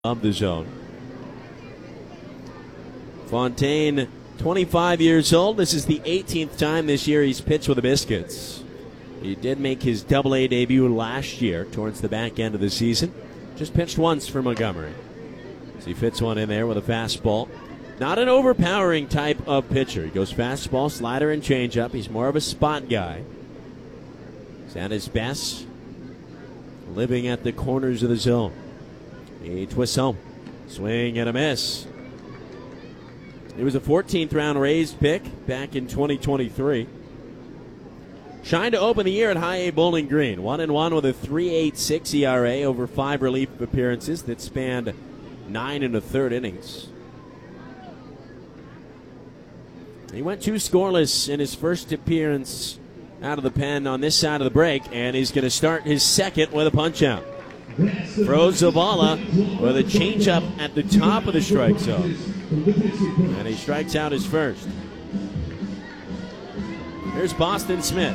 of the zone. Fontaine, 25 years old. This is the 18th time this year he's pitched with the Biscuits. He did make his Double-A debut last year towards the back end of the season. Just pitched once for Montgomery. So he fits one in there with a fastball. Not an overpowering type of pitcher. He goes fastball, slider, and changeup. He's more of a spot guy. He's at his best, living at the corners of the zone. He twists home. Swing and a miss. It was a 14th round raised pick back in 2023. Shined to open the year at High A Bowling Green. 1-1 with a 3.86 ERA over 5 relief appearances that spanned 9 1/3 innings. He went 2 scoreless in his first appearance out of the pen on this side of the break, and he's going to start his second with a punch out. Throws Zavala with a changeup at the top of the strike zone. And he strikes out his first. Here's Boston Smith.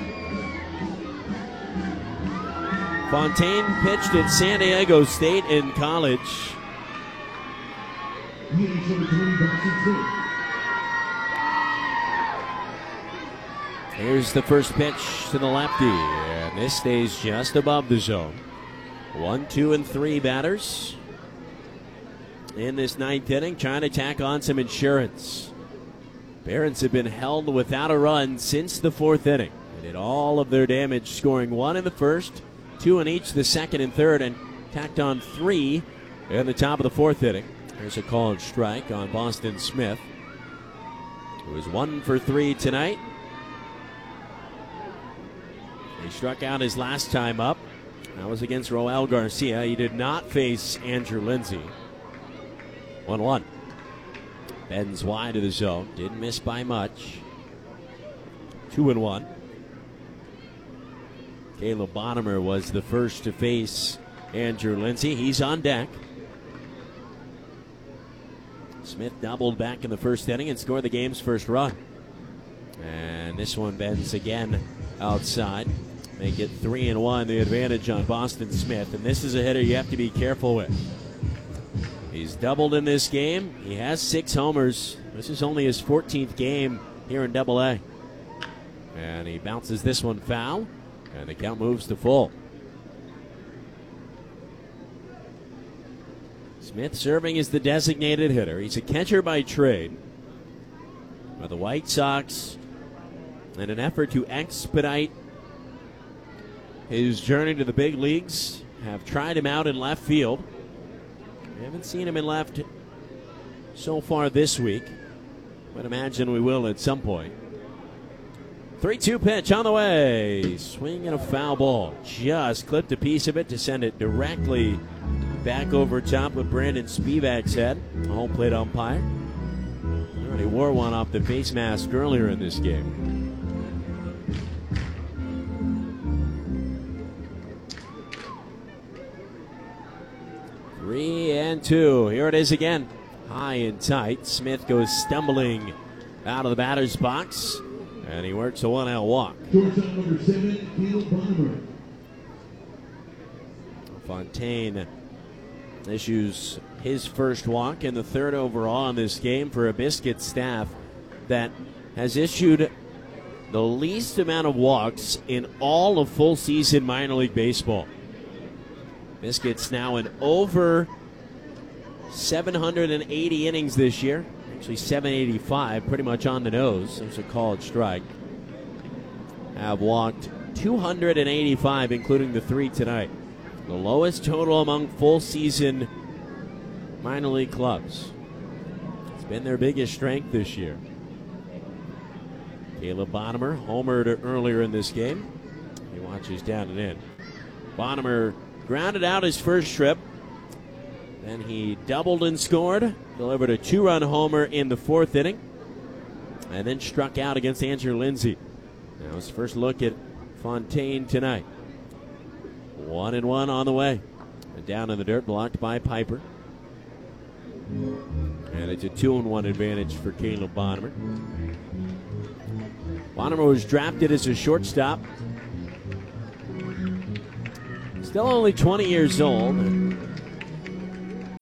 Fontaine pitched at San Diego State in college. Here's the first pitch to the lefty, and this stays just above the zone. 1, 2, and 3 batters in this 9th inning, trying to tack on some insurance. Barons have been held without a run since the 4th inning. They did all of their damage, scoring 1 in the first, 2 in each the 2nd and 3rd, and tacked on 3 in the top of the 4th inning. There's a called strike on Boston Smith, who was 1 for 3 tonight. He struck out his last time up. That was against Roel Garcia. He did not face Andrew Lindsay. 1-1. Bends wide of the zone. Didn't miss by much. 2-1. Caleb Bonnemer was the first to face Andrew Lindsay. He's on deck. Smith doubled back in the first inning and scored the game's first run. And this one bends again outside. Make it 3-1, the advantage on Boston Smith. And this is a hitter you have to be careful with. He's doubled in this game. He has 6 homers. This is only his 14th game here in Double-A. And he bounces this one foul, and the count moves to full. Smith serving as the designated hitter. He's a catcher by trade. But the White Sox, in an effort to expedite his journey to the big leagues, have tried him out in left field. We haven't seen him in left so far this week, but imagine we will at some point. 3-2 pitch on the way. Swing and a foul ball. Just clipped a piece of it to send it directly back over top of Brandon Spivak's head, a home plate umpire. He already wore one off the face mask earlier in this game. 3-2. Here it is again. High and tight. Smith goes stumbling out of the batter's box, and he works a 1-out walk. Shortstop number 7, Caleb Bonnemer. Fontaine issues his first walk and the 3rd overall in this game for a Biscuit staff that has issued the least amount of walks in all of full season minor league baseball. Biscuits now in over 780 innings this year. Actually 785, pretty much on the nose. There's a called strike. Have walked 285, including the 3 tonight. The lowest total among full season minor league clubs. It's been their biggest strength this year. Caleb Bonnemer homered earlier in this game. He watches down and in. Bonnemer grounded out his first trip. Then he doubled and scored. Delivered a 2-run homer in the 4th inning. And then struck out against Andrew Lindsay. Now his first look at Fontaine tonight. 1-1 on the way. And down in the dirt, blocked by Piper. And it's a 2-1 advantage for Caleb Bonnemer. Bonnemer was drafted as a shortstop. Still only 20 years old.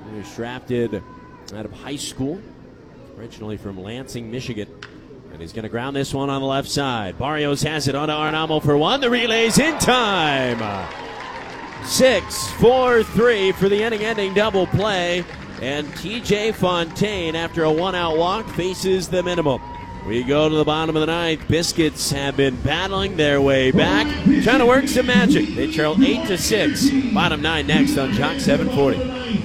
He was drafted out of high school, originally from Lansing, Michigan. And he's going to ground this one on the left side. Barrios has it on to Arnamo for one. The relay's in time. 6-4-3 for the inning-ending double play. And TJ Fontaine, after a one-out walk, faces the minimum. We go to the bottom of the ninth. Biscuits have been battling their way back, trying to work some magic. They trail 8-6. Bottom nine next on Jock 740.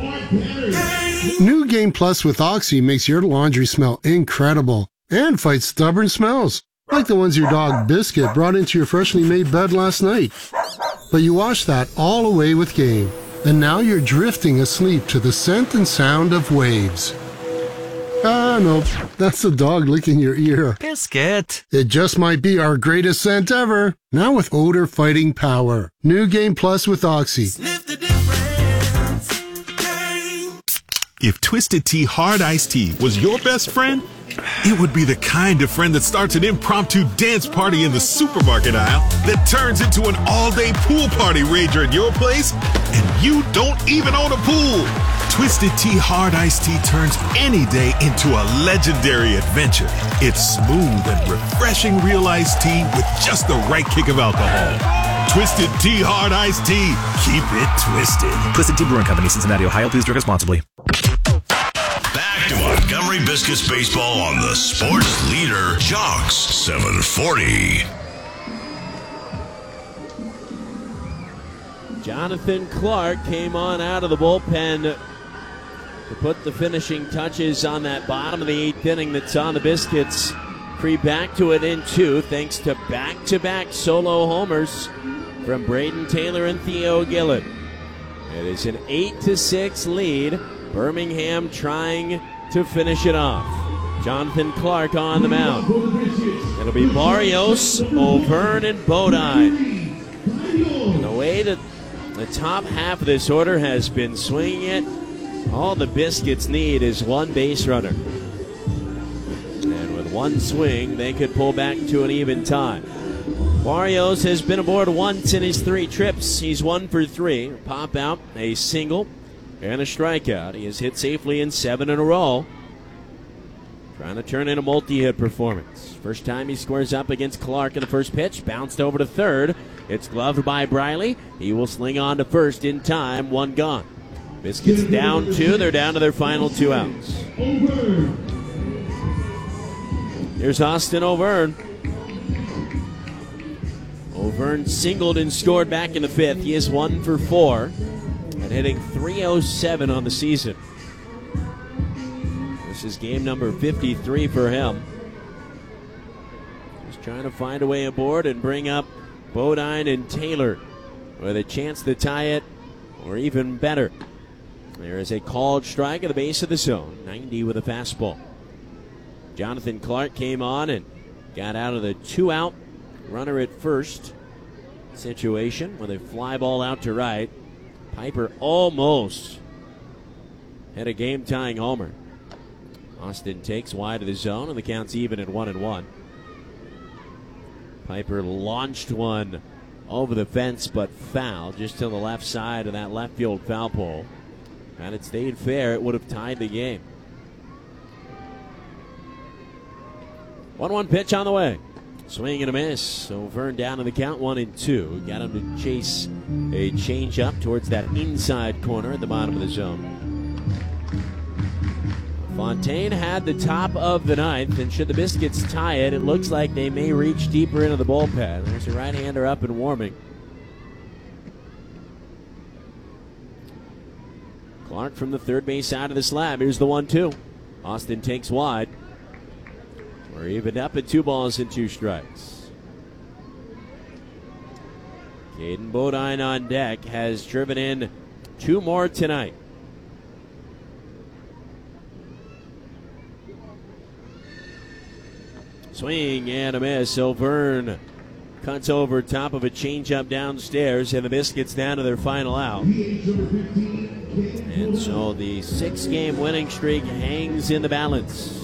New Game Plus with Oxy makes your laundry smell incredible and fights stubborn smells, like the ones your dog Biscuit brought into your freshly made bed last night. But you washed that all away with Game, and now you're drifting asleep to the scent and sound of waves. Ah, nope, that's the dog licking your ear. Biscuit! It just might be our greatest scent ever, now with odor fighting power. New Game Plus with Oxy. Sniff the difference. Game. If Twisted Tea Hard Iced Tea was your best friend, it would be the kind of friend that starts an impromptu dance party in the supermarket aisle that turns into an all-day pool party rager at your place, and you don't even own a pool. Twisted Tea Hard Iced Tea turns any day into a legendary adventure. It's smooth and refreshing real iced tea with just the right kick of alcohol. Twisted Tea Hard Iced Tea. Keep it twisted. Twisted Tea Brewing Company, Cincinnati, Ohio. Please drink responsibly. Back to Montgomery Biscuits baseball on the sports leader, Jocks 740. Jonathan Clark came on out of the bullpen to put the finishing touches on that bottom of the eighth inning that saw the Biscuits creep back to it in two, thanks to back-to-back solo homers from Braden Taylor and Theo Gillett. It is an 8-6 lead. Birmingham trying to finish it off. Jonathan Clark on the mound. It'll be Barrios, O'Verne, and Bodine. And the way that the top half of this order has been swinging it, all the Biscuits need is one base runner. And with one swing, they could pull back to an even tie. Barrios has been aboard once in his 3 trips. He's 1 for 3. Pop out, a single, and a strikeout. He has hit safely in 7 in a row. Trying to turn in a multi-hit performance. First time he squares up against Clark in the first pitch. Bounced over to third. It's gloved by Briley. He will sling on to first in time. 1 gone. Biscuits down 2. They're down to their final 2 outs. Here's Austin O'Verne. O'Verne singled and scored back in the 5th. He is 1 for 4 and hitting .307 on the season. This is game number 53 for him. He's trying to find a way aboard and bring up Bodine and Taylor with a chance to tie it, or even better. There is a called strike at the base of the zone. 90 with a fastball. Jonathan Clark came on and got out of the 2-out runner at first situation with a fly ball out to right. Piper almost had a game-tying homer. Austin takes wide of the zone, and the count's even at 1-1. Piper launched one over the fence, but foul just to the left side of that left field foul pole. Had it stayed fair, it would have tied the game. 1-1 pitch on the way. Swing and a miss. O'Verne down in the count, 1-2. Got him to chase a changeup towards that inside corner at the bottom of the zone. Fontaine had the top of the ninth, and should the Biscuits tie it, it looks like they may reach deeper into the bullpen. There's a right-hander up and warming. Clark from the third base side of the slab. Here's the 1-2. Austin takes wide. We're evened up at 2 balls and 2 strikes. Caden Bodine on deck, has driven in 2 more tonight. Swing and a miss. O'Verne cuts over top of a changeup downstairs, and the Biscuits down to their final out. And so the 6-game winning streak hangs in the balance.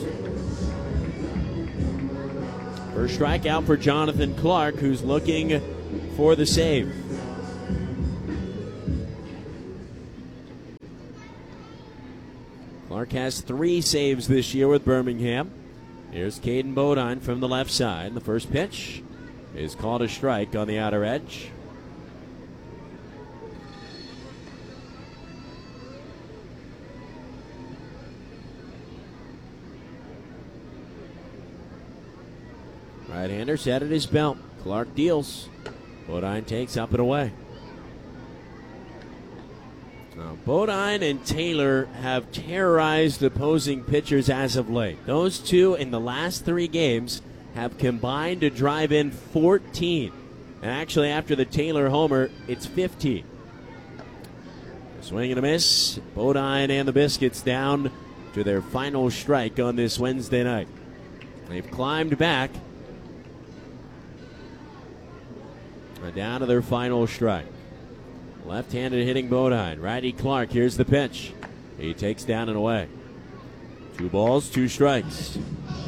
First strikeout for Jonathan Clark, who's looking for the save. Clark has 3 saves this year with Birmingham. Here's Caden Bodine from the left side. The first pitch is called a strike on the outer edge. Right-hander set at his belt. Clark deals. Bodine takes up and away. Now, Bodine and Taylor have terrorized opposing pitchers as of late. Those two in the last 3 games have combined to drive in 14. And actually, after the Taylor homer, it's 15. Swing and a miss. Bodine and the Biscuits down to their final strike on this Wednesday night. They've climbed back. Down to their final strike. Left-handed hitting Bodine. Righty Clark. Here's the pitch. He takes down and away. 2 balls, 2 strikes.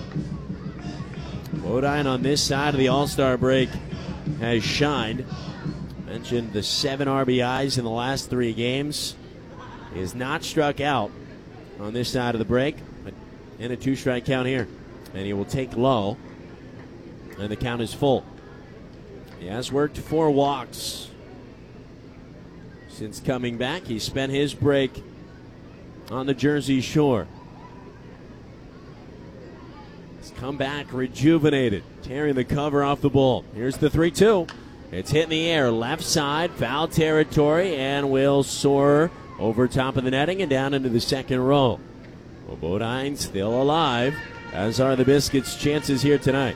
Bodine on this side of the All-Star break has shined. Mentioned the 7 RBIs in the last 3 games. He has not struck out on this side of the break. But in a 2-strike count here. And he will take low. And the count is full. He has worked 4 walks since coming back. He spent his break on the Jersey Shore. He's come back rejuvenated, tearing the cover off the ball. Here's the 3-2. It's hit in the air, left side, foul territory, and will soar over top of the netting and down into the second row. Well, Bodine still alive, as are the Biscuits' chances here tonight.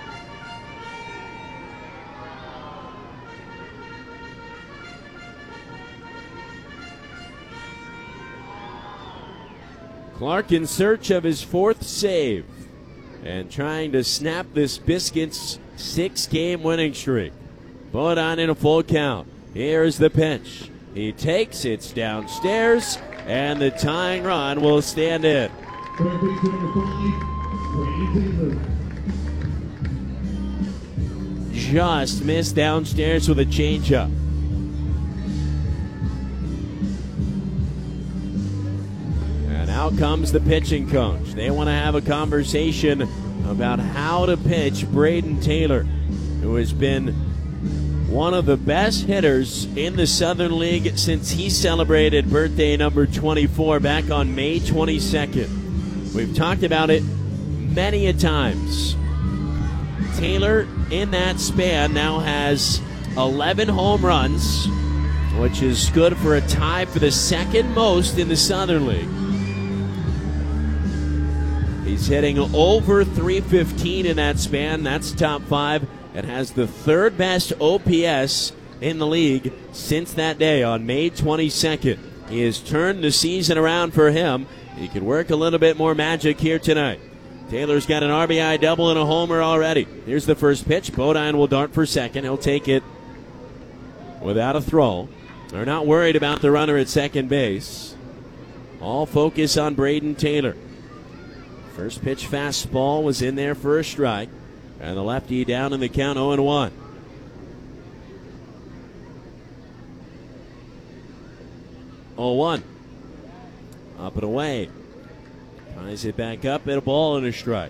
Clark in search of his 4th save and trying to snap this Biscuits 6-game winning streak. Bodine in a full count. Here's the pitch. He takes it downstairs, and the tying run will stand in. Third baseman number 5, Brady Taylor. Just missed downstairs with a changeup. Out comes the pitching coach. They want to have a conversation about how to pitch Braden Taylor, who has been one of the best hitters in the Southern League since he celebrated birthday number 24 back on May 22nd. We've talked about it many a times. Taylor, in that span, now has 11 home runs, which is good for a tie for the 2nd most in the Southern League. He's hitting over 315 in that span. That's top 5. And has the 3rd best OPS in the league since that day on May 22nd. He has turned the season around for him. He can work a little bit more magic here tonight. Taylor's got an RBI double and a homer already. Here's the first pitch. Bodine will dart for second. He'll take it without a throw. They're not worried about the runner at second base. All focus on Braden Taylor. First pitch fastball was in there for a strike. And the lefty down in the count 0-1. Up and away. Ties it back up and a ball and a strike.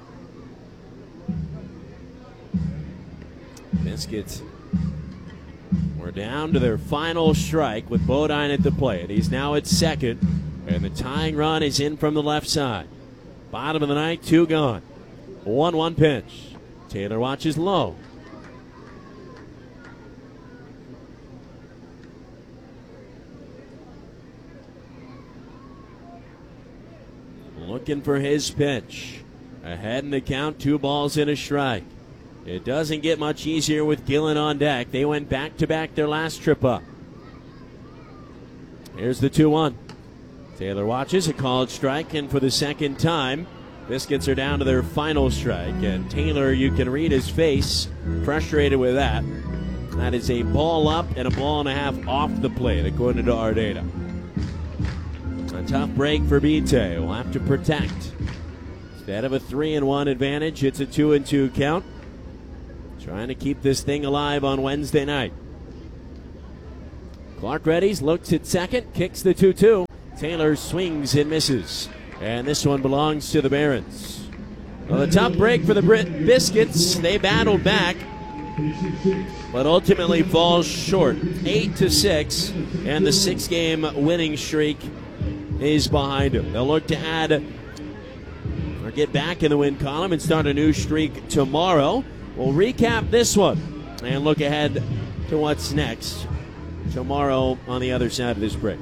Biscuits were down to their final strike with Bodine at the plate. He's now at second, and the tying run is in from the left side. Bottom of the ninth, 2 gone. 1-1 pitch. Taylor watches low. Looking for his pitch. Ahead in the count, 2 balls and a strike. It doesn't get much easier with Gillen on deck. They went back-to-back their last trip up. Here's the 2-1. Taylor watches a called strike, and for the second time, Biscuits are down to their final strike. And Taylor, you can read his face, frustrated with that. That is a ball up and a ball and a half off the plate, according to our data. A tough break for Bite. Will have to protect. Instead of a 3-1 advantage, it's a 2-2 count. Trying to keep this thing alive on Wednesday night. Clark readies, looks at second, kicks the 2-2. Taylor swings and misses. And this one belongs to the Barons. Well, the tough break for the Biscuits. They battled back, but ultimately falls short. 8-6, and the 6-game winning streak is behind them. They'll look to add or get back in the win column and start a new streak tomorrow. We'll recap this one and look ahead to what's next tomorrow on the other side of this break.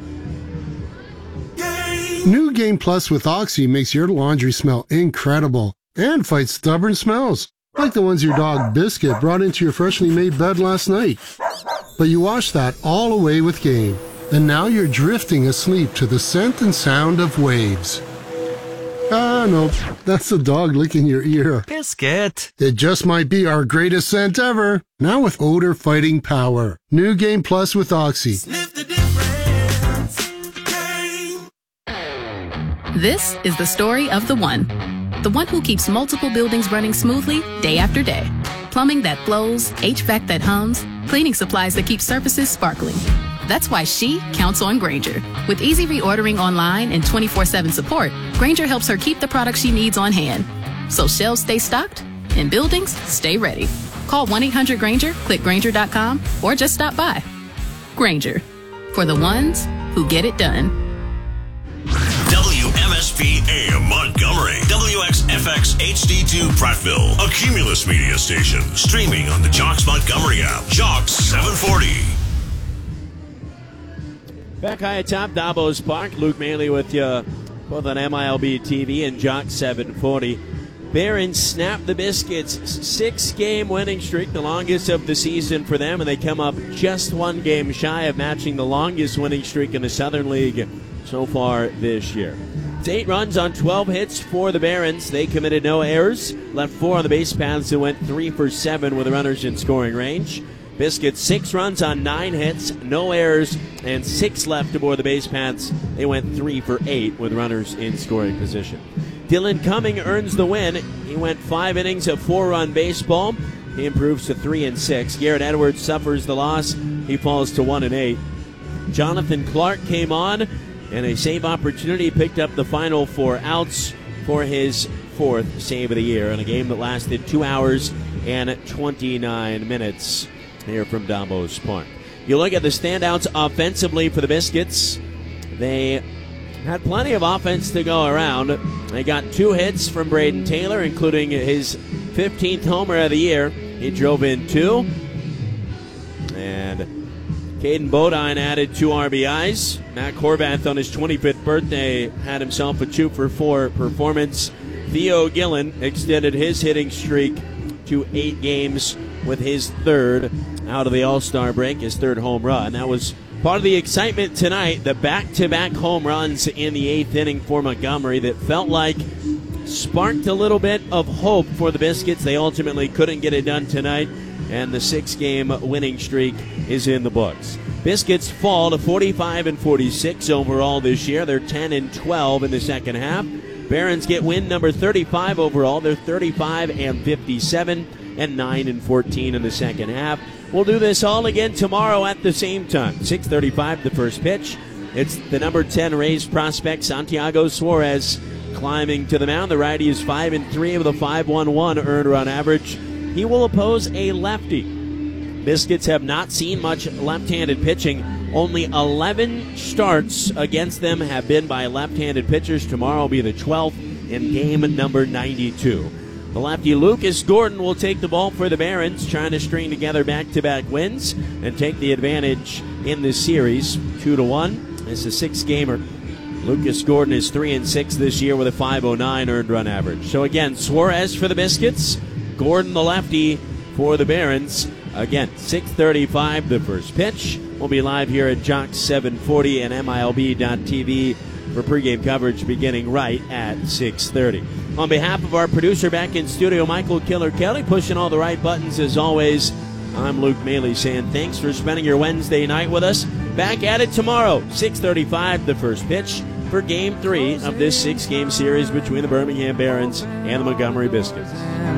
New Game Plus with Oxy makes your laundry smell incredible and fights stubborn smells, like the ones your dog Biscuit brought into your freshly made bed last night. But you wash that all away with Game, and now you're drifting asleep to the scent and sound of waves. Ah, no, that's the dog licking your ear. Biscuit. It just might be our greatest scent ever, now with odor fighting power. New Game Plus with Oxy. Sniff the difference. Game. This is the story of the one who keeps multiple buildings running smoothly day after day. Plumbing that flows, HVAC that hums, cleaning supplies that keep surfaces sparkling. That's why she counts on Grainger. With easy reordering online and 24/7 support, Grainger helps her keep the products she needs on hand. So shelves stay stocked and buildings stay ready. Call 1-800-GRAINGER, click Grainger.com, or just stop by. Grainger, for the ones who get it done. WMSP AM Montgomery, WXFX HD2 Prattville, a Cumulus media station, streaming on the Jocks Montgomery app. Jocks 740. Back high atop Davos Park, Luke Maley with you both on MILB TV and Jocks 740. Barons snap the Biscuits' 6-game winning streak, the longest of the season for them, and they come up just 1 game shy of matching the longest winning streak in the Southern League so far this year. It's 8 runs on 12 hits for the Barons. They committed no errors, left 4 on the base paths, and went 3 for 7 with runners in scoring range. Biscuits 6 runs on 9 hits, no errors, and 6 left aboard the base paths. They went 3 for 8 with runners in scoring position. Dylan Cumming earns the win. He went 5 innings of 4-run baseball. He improves to 3-6. Garrett Edwards suffers the loss. He falls to 1-8. Jonathan Clark came on, and a save opportunity picked up the final 4 outs for his 4th save of the year in a game that lasted 2 hours and 29 minutes here from Davos Park. You look at the standouts offensively for the Biscuits. They had plenty of offense to go around. They got 2 hits from Braden Taylor, including his 15th homer of the year. He drove in 2. And Caden Bodine added 2 RBIs. Matt Horvath on his 25th birthday had himself a 2-for-4 performance. Theo Gillen extended his hitting streak to 8 games with his 3rd out of the All-Star break, his 3rd home run. That was part of the excitement tonight, the back-to-back home runs in the 8th inning for Montgomery that felt like sparked a little bit of hope for the Biscuits. They ultimately couldn't get it done tonight, and the 6-game winning streak is in the books. Biscuits fall to 45-46 overall this year. They're 10-12 in the second half. Barons get win number 35 overall. They're 35-57 and 9-14 in the second half. We'll do this all again tomorrow at the same time. 6:35 the first pitch. It's the number 10 Rays prospect Santiago Suarez climbing to the mound. The righty is 5-3 with a 5.11 earned run average. He will oppose a lefty. Biscuits have not seen much left-handed pitching. Only 11 starts against them have been by left-handed pitchers. Tomorrow will be the 12th in game number 92. The lefty Lucas Gordon will take the ball for the Barons, trying to string together back-to-back wins and take the advantage in this series. 2-1. It's a 6-gamer. Lucas Gordon is 3-6 this year with a 5.09 earned run average. So again, Suarez for the Biscuits, Gordon the lefty for the Barons. Again, 6:35 the first pitch. We'll be live here at Jocks 740 and MILB.TV for pregame coverage beginning right at 6:30. On behalf of our producer back in studio, Michael Killer Kelly, pushing all the right buttons as always, I'm Luke Maley saying thanks for spending your Wednesday night with us. Back at it tomorrow, 6:35 the first pitch for Game 3 of this 6-game series between the Birmingham Barons and the Montgomery Biscuits.